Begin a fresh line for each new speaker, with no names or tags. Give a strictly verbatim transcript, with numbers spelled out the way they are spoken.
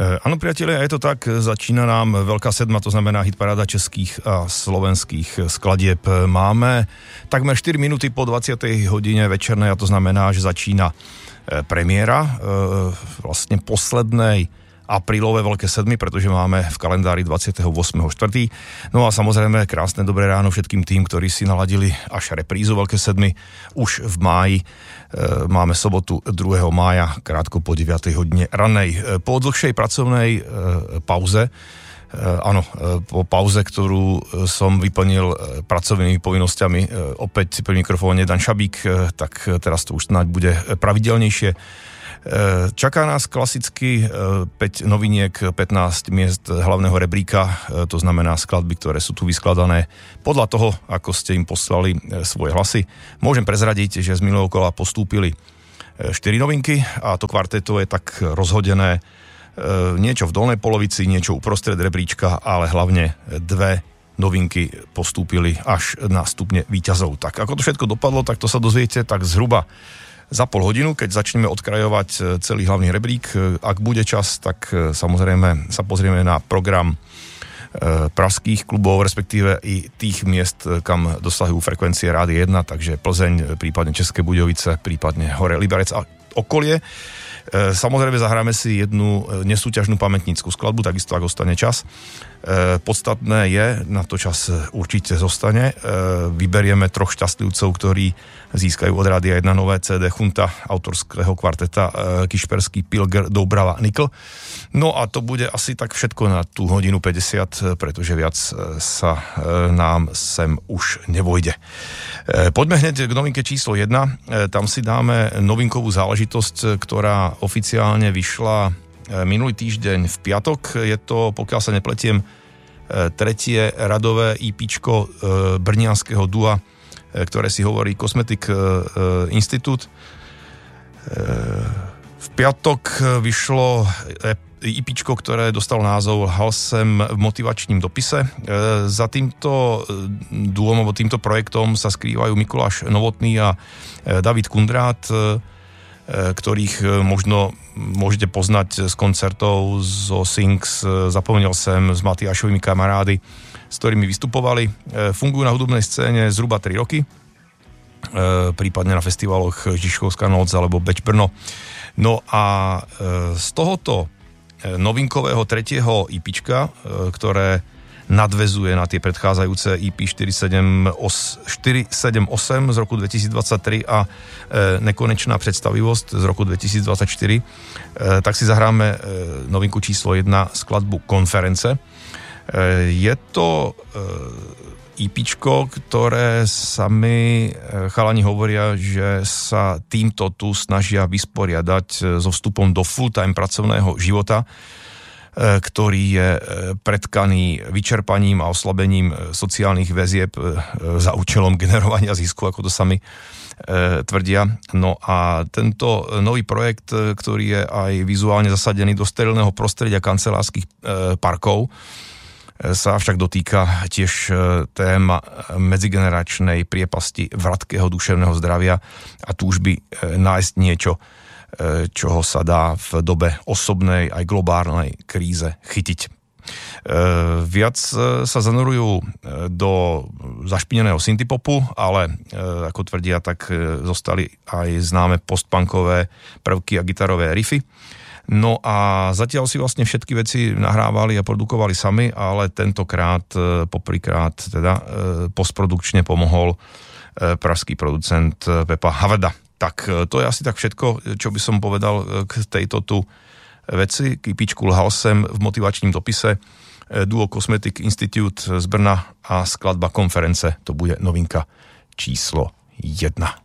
Ano, priatelia, je to tak, začína nám veľká sedma, to znamená hitparáda českých a slovenských skladieb. Máme takmer štyri minúty po dvadsiatej hodine večernej a to znamená, že začína premiéra vlastne poslednej aprílové veľké sedmy, pretože máme v kalendári dvadsiateho ôsmeho štvrtého No a samozrejme krásne dobré ráno všetkým tým, ktorí si naladili až reprízu veľké sedmy už v máji. Máme sobotu druhého mája, krátko po deviatej hodine ranej. Po dlhšej pracovnej pauze, áno, po pauze, ktorú som vyplnil pracovnými povinnosťami, opäť pri mikrofóne Dan Šabík, tak teraz to už snáď bude pravidelnejšie. Čaká nás klasicky päť noviniek, pätnásť miest hlavného rebríka, to znamená skladby, ktoré sú tu vyskladané podľa toho, ako ste im poslali svoje hlasy. Môžem prezradiť, že z minulého kola postúpili štyri novinky a to kvarteto je tak rozhodené niečo v dolnej polovici, niečo uprostred rebríčka, ale hlavne dve novinky postúpili až na stupne víťazov. Tak ako to všetko dopadlo, tak to sa dozviete tak zhruba za pol hodinu, keď začneme odkrajovať celý hlavný rebrík. Ak bude čas, tak samozrejme sa pozrieme na program pražských klubov, respektíve i tých miest, kam dosahujú frekvencie Rádia jedna, takže Plzeň, prípadne České Budějovice, prípadne Hore Liberec a okolie. Samozrejme zahráme si jednu nesúťažnú pamätnícku skladbu, takisto ak ostane čas. Podstatné je, na to čas určite zostane, vyberieme troch šťastlivcov, ktorí získajú od Rádia jedna nové cé dé Chunta autorského kvarteta Kišperský, Pilger, Doubrava, Nikl. No a to bude asi tak všetko na tú hodinu päťdesiat, pretože viac sa nám sem už nevojde. Poďme hneď k novinke číslo jedna. Tam si dáme novinkovú záležitosť, ktorá oficiálne vyšla minulý týždeň v piatok. Je to, pokiaľ sa nepletiem, tretie radové ípíčko brnianského dua, ktoré si hovorí Cosmetic Institute. V piatok vyšlo ípíčko, ktoré dostalo názov Halsem v motivačním dopise. Za týmto duom, alebo týmto projektom sa skrývajú Mikuláš Novotný a David Kundrát, ktorých možno môžete poznať z koncertov zo Sings, Zapomnel sem, s Matiášovými kamarády, s ktorými vystupovali. Fungujú na hudobnej scéne zhruba tri roky, prípadne na festivaloch Žižkovská noc alebo Beč Brno. No a z tohoto novinkového tretieho ípíčka, ktoré nadväzuje na tie predchádzajúce í pé štyri sedem osem z roku dvetisícdvadsaťtri a Nekonečná predstavivosť z roku dvetisícdvadsaťštyri, tak si zahráme novinku číslo jedna, skladbu Konference. Je to ípíčko, ktoré sami chalani hovoria, že sa týmto tu snažia vysporiadať so vstupom do full-time pracovného života, ktorý je pretkaný vyčerpaním a oslabením sociálnych väzieb za účelom generovania zisku, ako to sami tvrdia. No a tento nový projekt, ktorý je aj vizuálne zasadený do sterilného prostredia kancelárskych parkov, sa však dotýka tiež tém medzigeneračnej priepasti vratkého duševného zdravia a túžby nájsť niečo, čoho sa dá v dobe osobnej aj globálnej kríze chytiť. Viac sa zanorujú do zašpineného synthpopu, ale ako tvrdia, tak zostali aj známe postpunkové prvky a gitarové riffy. No a zatiaľ si vlastne všetky veci nahrávali a produkovali sami, ale tentokrát, poprvýkrát teda postprodukčne pomohol pražský producent Pepa Havrda. Tak to je asi tak všetko, čo by som povedal k tejto tu veci, k ípíčku Halsem v motivačním dopise, duo Cosmetic Institute z Brna a skladba Konference, to bude novinka číslo jedna.